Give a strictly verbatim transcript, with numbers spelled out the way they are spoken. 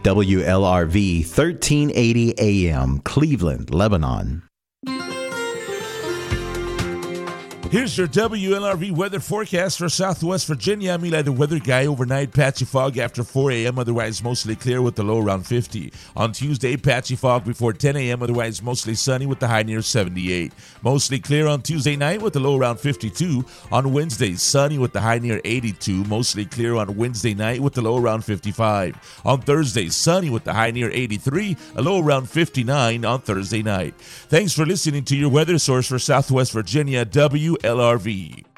W L R V, thirteen eighty A M, Cleveland, Lebanon. Here's your W L R V weather forecast for Southwest Virginia. I'm Eli, the weather guy. Overnight, patchy fog after four a.m., otherwise mostly clear with the low around fifty. On Tuesday, patchy fog before ten a.m., otherwise mostly sunny with the high near seventy-eight. Mostly clear on Tuesday night with the low around fifty-two. On Wednesday, sunny with the high near eighty-two. Mostly clear on Wednesday night with the low around fifty-five. On Thursday, sunny with the high near eighty-three. A low around fifty-nine on Thursday night. Thanks for listening to your weather source for Southwest Virginia, W L R V.